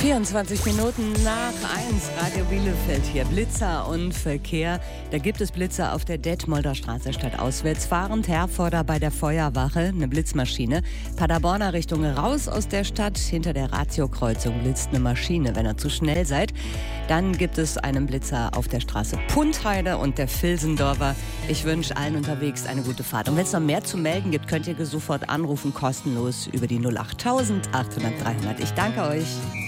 24 Minuten nach 1, Radio Bielefeld hier. Blitzer und Verkehr. Da gibt es Blitzer auf der Detmolder Straße stadtauswärts. Fahrend Herforder bei der Feuerwache, eine Blitzmaschine. Paderborner Richtung raus aus der Stadt. Hinter der Ratio-Kreuzung blitzt eine Maschine, wenn ihr zu schnell seid. Dann gibt es einen Blitzer auf der Straße Puntheide und der Vilsendorfer. Ich wünsche allen unterwegs eine gute Fahrt. Und wenn es noch mehr zu melden gibt, könnt ihr sofort anrufen, kostenlos über die 08000 800 300. Ich danke euch.